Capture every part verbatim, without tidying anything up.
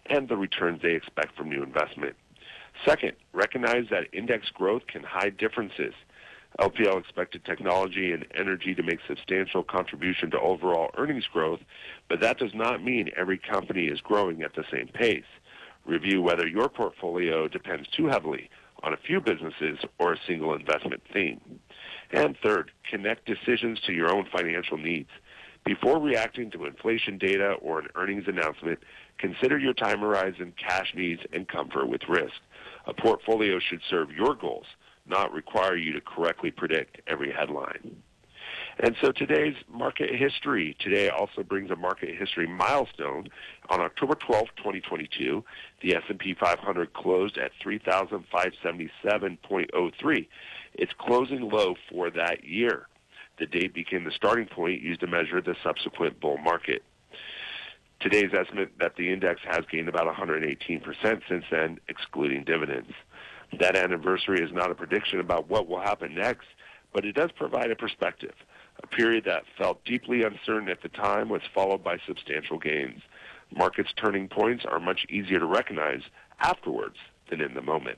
and the returns they expect from new investment. Second, recognize that index growth can hide differences. L P L expected technology and energy to make substantial contribution to overall earnings growth, but that does not mean every company is growing at the same pace. Review whether your portfolio depends too heavily on a few businesses or a single investment theme. And third, connect decisions to your own financial needs. Before reacting to inflation data or an earnings announcement, consider your time horizon, cash needs, and comfort with risk. A portfolio should serve your goals, not require you to correctly predict every headline. And so today's market history today also brings a market history milestone. On October twelfth, twenty twenty-two, the S and P five hundred closed at three thousand five hundred seventy-seven point oh three, its closing low for that year. The date became the starting point used to measure the subsequent bull market. Today's estimate that the index has gained about one hundred eighteen percent since then, excluding dividends. That anniversary is not a prediction about what will happen next, but it does provide a perspective. A period that felt deeply uncertain at the time was followed by substantial gains. Markets' turning points are much easier to recognize afterwards than in the moment.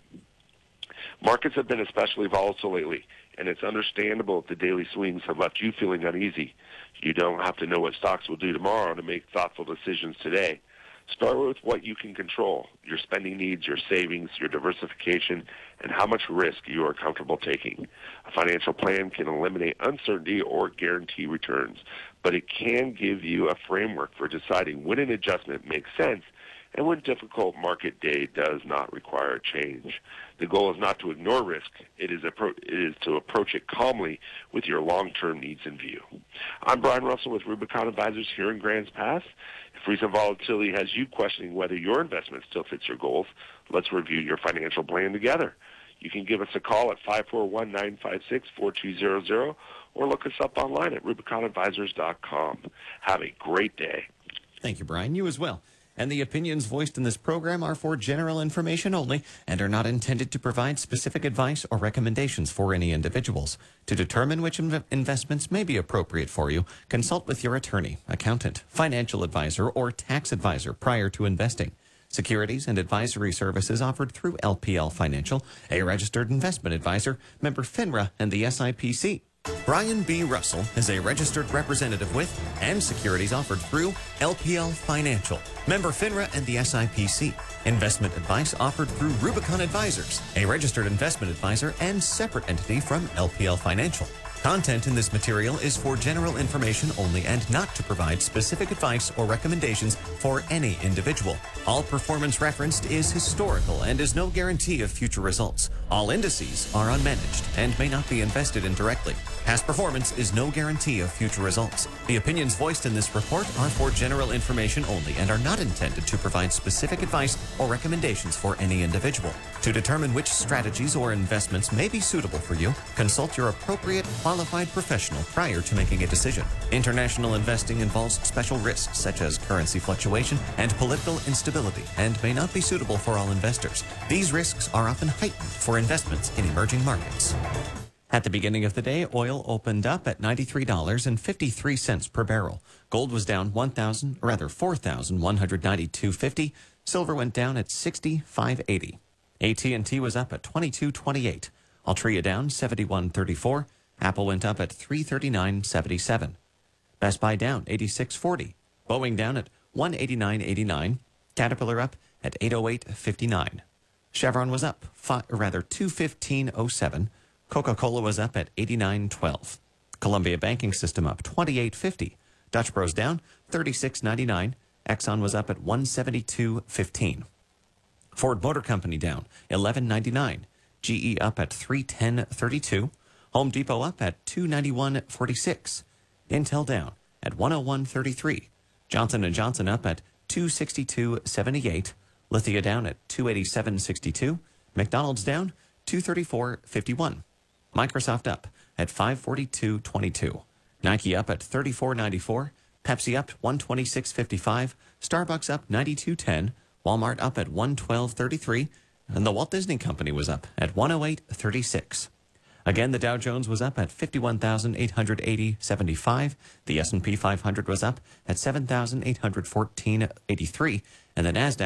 Markets have been especially volatile lately, and it's understandable if the daily swings have left you feeling uneasy. You don't have to know what stocks will do tomorrow to make thoughtful decisions today. Start with what you can control, your spending needs, your savings, your diversification, and how much risk you are comfortable taking. A financial plan can eliminate uncertainty or guarantee returns, but it can give you a framework for deciding when an adjustment makes sense and when difficult market day does not require a change. The goal is not to ignore risk. It is, appro- it is to approach it calmly with your long-term needs in view. I'm Brian Russell with Rubicon Advisors here in Grants Pass. If recent volatility has you questioning whether your investment still fits your goals, let's review your financial plan together. You can give us a call at five four one, nine five six, four two zero zero or look us up online at rubicon advisors dot com. Have a great day. Thank you, Brian. You as well. And the opinions voiced in this program are for general information only and are not intended to provide specific advice or recommendations for any individuals. To determine which inv- investments may be appropriate for you, consult with your attorney, accountant, financial advisor, or tax advisor prior to investing. Securities and advisory services offered through L P L Financial, a registered investment advisor, member FINRA, and the S I P C. Brian B. Russell is a registered representative with and securities offered through L P L Financial, member FINRA and the S I P C. Investment advice offered through Rubicon Advisors, a registered investment advisor and separate entity from L P L Financial. Content in this material is for general information only and not to provide specific advice or recommendations for any individual. All performance referenced is historical and is no guarantee of future results. All indices are unmanaged and may not be invested in directly. Past performance is no guarantee of future results. The opinions voiced in this report are for general information only and are not intended to provide specific advice or recommendations for any individual. To determine which strategies or investments may be suitable for you, consult your appropriate qualified professional prior to making a decision. International investing involves special risks such as currency fluctuation and political instability and may not be suitable for all investors. These risks are often heightened for investments in emerging markets. At the beginning of the day, oil opened up at ninety-three dollars and fifty-three cents per barrel. Gold was down one thousand, or rather four thousand one hundred ninety-two dollars and fifty cents. Silver went down at sixty thousand five hundred eighty dollars. A T and T was up at twenty-two twenty-eight. Altria down seventy-one thirty-four. Apple went up at three thirty-nine seventy-seven. Best Buy down eighty-six forty. Boeing down at one eighty-nine eighty-nine. Caterpillar up at eight oh eight fifty-nine. Chevron was up, five, or rather two fifteen oh seven. Coca-Cola was up at eighty-nine twelve. Columbia Banking System up twenty-eight fifty. Dutch Bros down thirty-six ninety-nine. Exxon was up at one seventy-two fifteen. Ford Motor Company down eleven ninety-nine. G E up at three ten thirty-two. Home Depot up at two ninety-one forty-six. Intel down at one oh one thirty-three. Johnson and Johnson up at two sixty-two seventy-eight. Lithia down at two eighty-seven sixty-two. McDonald's down two thirty-four fifty-one. Microsoft up at five forty-two twenty-two. Nike up at thirty-four ninety-four. Pepsi up one twenty-six fifty-five. Starbucks up ninety-two ten. Walmart up at one twelve thirty-three. And the Walt Disney Company was up at one oh eight thirty-six. Again, the Dow Jones was up at fifty-one thousand eight hundred eighty point seven five. The S and P five hundred was up at seven thousand eight hundred fourteen point eight three. And the NASDAQ